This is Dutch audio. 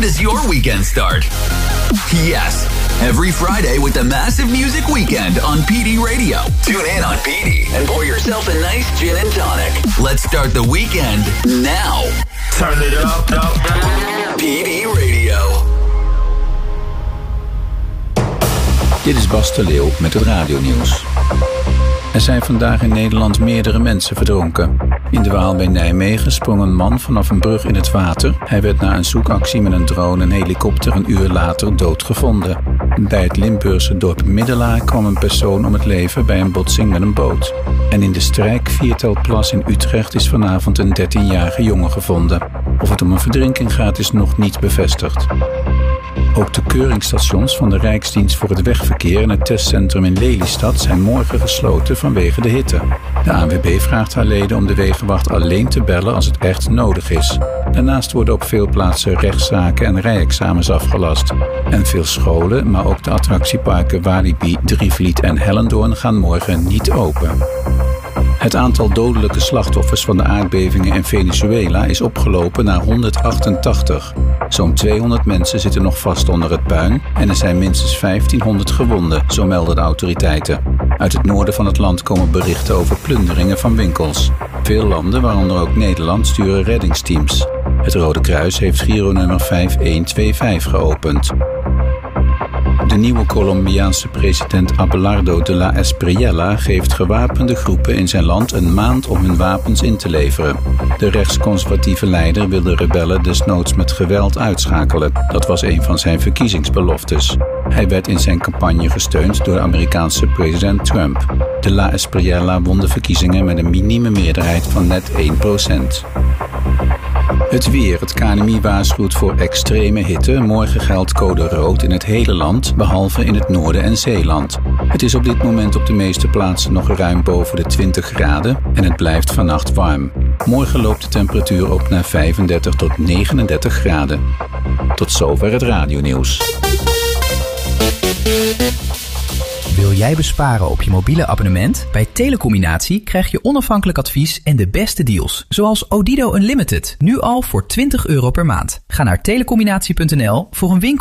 does your weekend start? Yes, every Friday with the massive music weekend on PD Radio. Tune in on PD and pour yourself a nice gin and tonic. Let's start the weekend now. Turn it up. PD Radio. Dit is Bas de Leeuw met het radionieuws. Er zijn vandaag in Nederland meerdere mensen verdronken. In de Waal bij Nijmegen sprong een man vanaf een brug in het water. Hij werd na een zoekactie met een drone en helikopter een uur later doodgevonden. Bij het Limburgse dorp Middelaar kwam een persoon om het leven bij een botsing met een boot. En in de Strijkviertelplas in Utrecht is vanavond een 13-jarige jongen gevonden. Of het om een verdrinking gaat is nog niet bevestigd. Ook de keuringsstations van de Rijksdienst voor het Wegverkeer en het testcentrum in Lelystad zijn morgen gesloten vanwege de hitte. De ANWB vraagt haar leden om de wegenwacht alleen te bellen als het echt nodig is. Daarnaast worden op veel plaatsen rechtszaken en rijexamens afgelast. En veel scholen, maar ook de attractieparken Walibi, Drievliet en Hellendoorn gaan morgen niet open. Het aantal dodelijke slachtoffers van de aardbevingen in Venezuela is opgelopen naar 188. Zo'n 200 mensen zitten nog vast onder het puin en er zijn minstens 1500 gewonden, zo melden de autoriteiten. Uit het noorden van het land komen berichten over plunderingen van winkels. Veel landen, waaronder ook Nederland, sturen reddingsteams. Het Rode Kruis heeft Giro-nummer 5125 geopend. De nieuwe Colombiaanse president Abelardo de la Espriella geeft gewapende groepen in zijn land een maand om hun wapens in te leveren. De rechtsconservatieve leider wil de rebellen desnoods met geweld uitschakelen. Dat was een van zijn verkiezingsbeloftes. Hij werd in zijn campagne gesteund door de Amerikaanse president Trump. De la Espriella won de verkiezingen met een minieme meerderheid van net 1%. Het weer. Het KNMI waarschuwt voor extreme hitte. Morgen geldt code rood in het hele land, behalve in het noorden en Zeeland. Het is op dit moment op de meeste plaatsen nog ruim boven de 20 graden en het blijft vannacht warm. Morgen loopt de temperatuur op naar 35 tot 39 graden. Tot zover het radionieuws. Wil jij besparen op je mobiele abonnement? Bij Telecombinatie krijg je onafhankelijk advies en de beste deals. Zoals Odido Unlimited, nu al voor €20 per maand. Ga naar telecombinatie.nl voor een winkel